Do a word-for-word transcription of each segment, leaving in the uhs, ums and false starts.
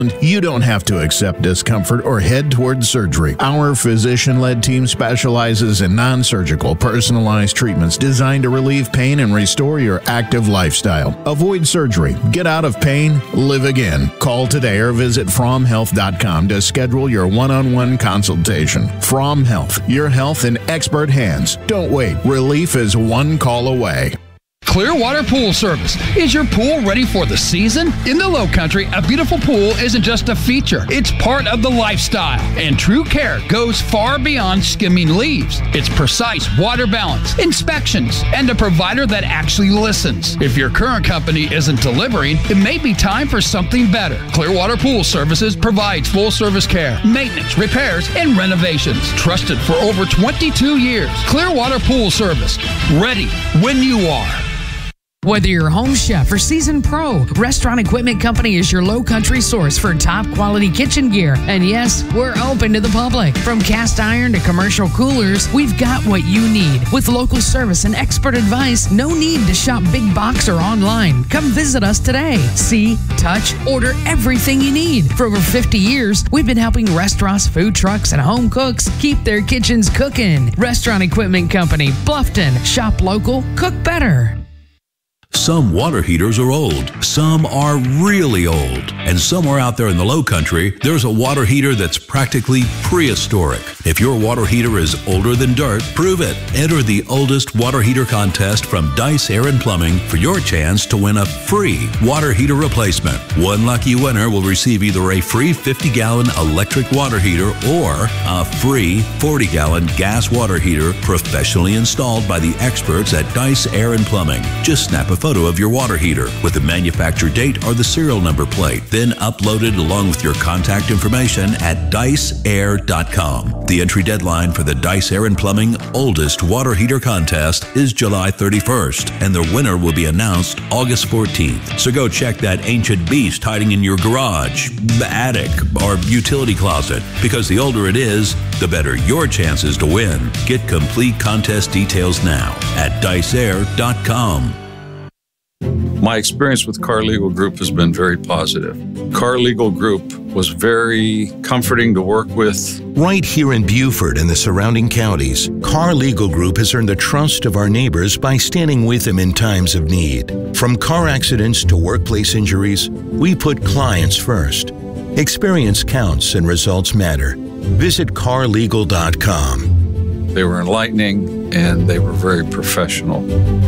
You don't have to accept discomfort or head toward surgery. Our physician-led team specializes in non-surgical, personalized treatments designed to relieve pain and restore your active lifestyle. Avoid surgery. Get out of pain. Live again. Call today or visit from health dot com to schedule your one-on-one consultation. From Health, your health in expert hands. Don't wait. Relief is one call away. Clearwater Pool Service. Is your pool ready for the season? In the Lowcountry, a beautiful pool isn't just a feature. It's part of the lifestyle. And True Care goes far beyond skimming leaves. It's precise water balance, inspections, and a provider that actually listens. If your current company isn't delivering, it may be time for something better. Clearwater Pool Services provides full-service care, maintenance, repairs, and renovations. Trusted for over twenty-two years. Clearwater Pool Service. Ready when you are. Whether you're a home chef or seasoned pro, Restaurant Equipment Company is your Lowcountry source for top quality kitchen gear. And yes, we're open to the public. From cast iron to commercial coolers, we've got what you need. With local service and expert advice, no need to shop big box or online. Come visit us today. See, touch, order everything you need. For over fifty years, we've been helping restaurants, food trucks, and home cooks keep their kitchens cooking. Restaurant Equipment Company, Bluffton. Shop local, cook better. Some water heaters are old, some are really old, and somewhere out there in the Lowcountry, there's a water heater that's practically prehistoric. If your water heater is older than dirt, prove it. Enter the oldest water heater contest from Dice Air and Plumbing for your chance to win a free water heater replacement. One lucky winner will receive either a free fifty gallon electric water heater or a free forty gallon gas water heater professionally installed by the experts at Dice Air and Plumbing. Just snap a photo of your water heater with the manufacturer date or the serial number plate, then upload it along with your contact information at dice air dot com. The entry deadline for the Dice Air and Plumbing Oldest Water Heater Contest is July thirty-first, and the winner will be announced August fourteenth. So go check that ancient beast hiding in your garage, attic, or utility closet, because the older it is, the better your chances to win. Get complete contest details now at dice air dot com. My experience with Carr Legal Group has been very positive. Carr Legal Group was very comforting to work with. Right here in Beaufort and the surrounding counties, Carr Legal Group has earned the trust of our neighbors by standing with them in times of need. From car accidents to workplace injuries, we put clients first. Experience counts and results matter. Visit carr legal dot com. They were enlightening and they were very professional.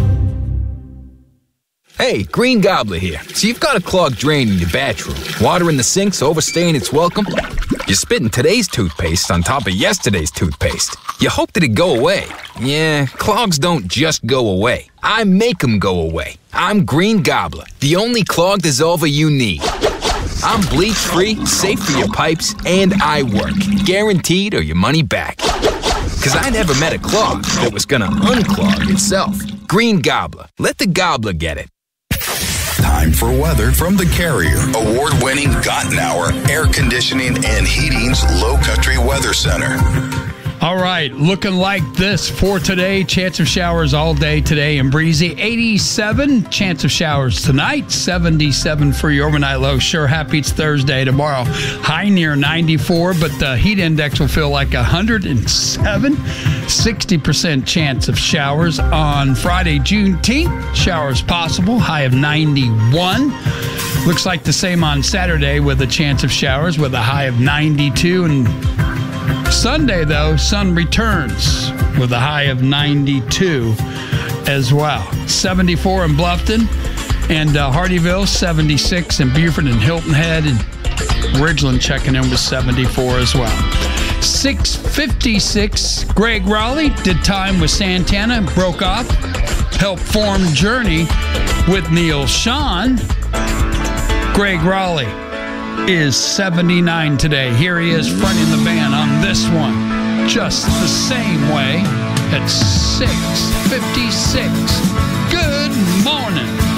Hey, Green Gobbler here. So you've got a clogged drain in your bathroom. Water in the sink's overstaying its welcome. You're spitting today's toothpaste on top of yesterday's toothpaste. You hoped it'd go away. Yeah, clogs don't just go away. I make them go away. I'm Green Gobbler, the only clog dissolver you need. I'm bleach-free, safe for your pipes, and I work. Guaranteed or your money back. Because I never met a clog that was gonna unclog itself. Green Gobbler. Let the gobbler get it. Time for weather from The Carrier. Award-winning Gotten Hour Air Conditioning and Heating's Lowcountry Weather Center. All right, looking like this for today. Chance of showers all day today and breezy. eighty-seven, chance of showers tonight. seventy-seven for your overnight low. Sure, happy it's Thursday. Tomorrow, high near ninety-four, but the heat index will feel like one hundred seven. sixty percent chance of showers on Friday, Juneteenth. Showers possible, high of ninety-one. Looks like the same on Saturday with a chance of showers with a high of ninety-two. And Sunday, though, sun returns with a high of ninety-two as well. seventy-four in Bluffton and uh, Hardyville, seventy-six in Beaufort and Hilton Head, and Ridgeland checking in with seventy-four as well. six fifty-six, Greg Raleigh did time with Santana, broke off, helped form Journey with Neil Sean. Greg Raleigh is seventy-nine today. Here he is fronting the band on this one, just the same way at six fifty-six. Good morning.